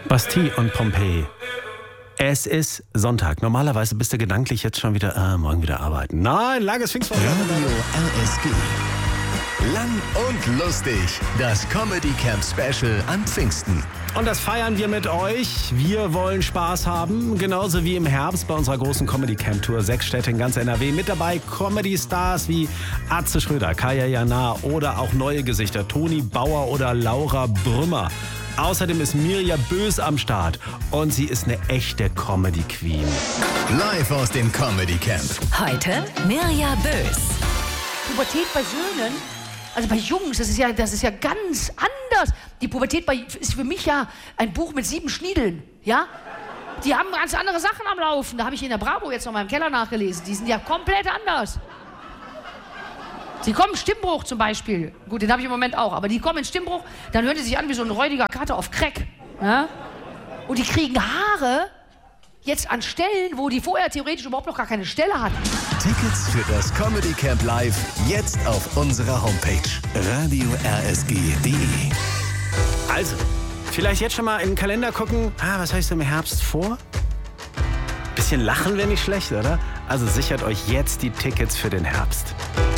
Bastille und Pompeii. Es ist Sonntag. Normalerweise bist du gedanklich jetzt schon wieder, morgen wieder arbeiten. Nein, langes Pfingstwochenende. Radio RSG. Lang und lustig. Das Comedy Camp Special an Pfingsten. Und das feiern wir mit euch. Wir wollen Spaß haben. Genauso wie im Herbst bei unserer großen Comedy Camp Tour. 6 Städte in ganz NRW. Mit dabei Comedy-Stars wie Atze Schröder, Kaya Jana oder auch neue Gesichter. Toni Bauer oder Laura Brümmer. Außerdem ist Mirja Bös am Start. Und sie ist eine echte Comedy-Queen. Live aus dem Comedy Camp. Heute Mirja Bös. Pubertät bei Söhnen, also bei Jungs, das ist ja ganz anders. Die Pubertät ist für mich ja ein Buch mit 7 Schniedeln, ja? Die haben ganz andere Sachen am Laufen. Da habe ich in der Bravo jetzt noch mal im Keller nachgelesen. Die sind ja komplett anders. Sie kommen in Stimmbruch zum Beispiel. Gut, den habe ich im Moment auch. Aber die kommen in Stimmbruch, dann hören die sich an wie so ein räudiger Kater auf Crack. Ja? Und die kriegen Haare jetzt an Stellen, wo die vorher theoretisch überhaupt noch gar keine Stelle hatten. Tickets für das Comedy Camp Live jetzt auf unserer Homepage radio-rsg.de. Also, vielleicht jetzt schon mal in den Kalender gucken. Was hast du im Herbst vor? Bisschen lachen wäre nicht schlecht, oder? Also sichert euch jetzt die Tickets für den Herbst.